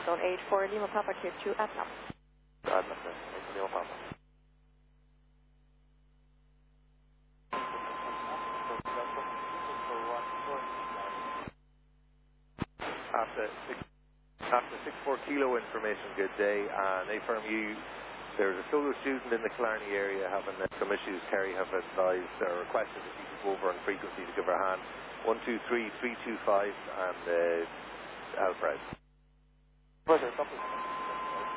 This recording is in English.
Zone 8 for Lima Papa Tier 2 Adnam. Adnam, 8 Lima Papa. After 64 kilo information, good day. And affirm you, there's a solo student in the Killarney area having some issues. Kerry have advised or requested that you could go over on frequency to give her a hand. 123-325 and Alfred. Roger, copy.